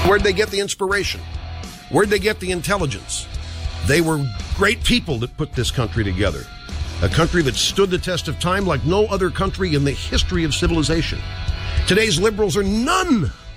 Where'd they get the inspiration? Where'd they get the intelligence? They were great people that put this country together. A country that stood the test of time like no other country in the history of civilization. Today's liberals are none